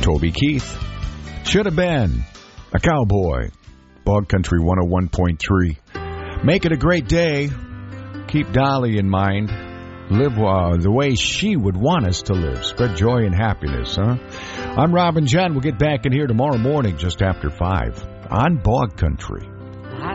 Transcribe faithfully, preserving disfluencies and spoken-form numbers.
Toby Keith. Should have been a cowboy. Bog Country one oh one point three. Make it a great day. Keep Dolly in mind. Live uh, the way she would want us to live. Spread joy and happiness, huh? I'm Robin John. We'll get back in here tomorrow morning just after five on Bog Country.